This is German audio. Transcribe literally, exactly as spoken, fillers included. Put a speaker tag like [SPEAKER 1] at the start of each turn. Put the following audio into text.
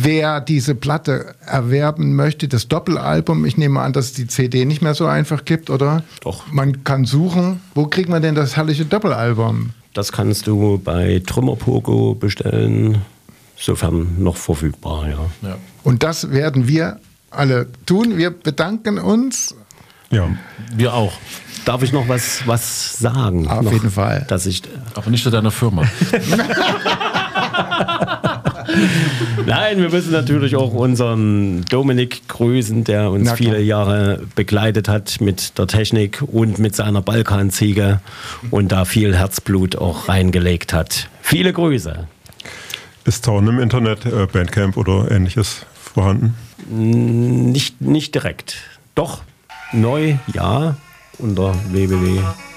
[SPEAKER 1] wer diese Platte erwerben möchte, das Doppelalbum, ich nehme an, dass es die C D nicht mehr so einfach gibt, oder?
[SPEAKER 2] Doch.
[SPEAKER 1] Man kann suchen. Wo kriegt man denn das herrliche Doppelalbum?
[SPEAKER 2] Das kannst du bei Trümmerpogo bestellen, sofern noch verfügbar, ja.
[SPEAKER 3] Ja.
[SPEAKER 1] Und das werden wir alle tun. Wir bedanken uns.
[SPEAKER 4] Ja.
[SPEAKER 3] Wir auch.
[SPEAKER 2] Darf ich noch was, was sagen?
[SPEAKER 1] Auf
[SPEAKER 2] noch,
[SPEAKER 1] jeden Fall.
[SPEAKER 2] Dass ich,
[SPEAKER 3] Aber nicht zu deiner Firma.
[SPEAKER 2] Nein, wir müssen natürlich auch unseren Dominik grüßen, der uns
[SPEAKER 1] Na klar.
[SPEAKER 2] viele Jahre begleitet hat mit der Technik und mit seiner Balkanziege und da viel Herzblut auch reingelegt hat. Viele Grüße.
[SPEAKER 4] Ist Zaun im Internet, äh, Bandcamp oder ähnliches vorhanden?
[SPEAKER 2] Nicht, nicht direkt. Doch, neu, ja, unter w w w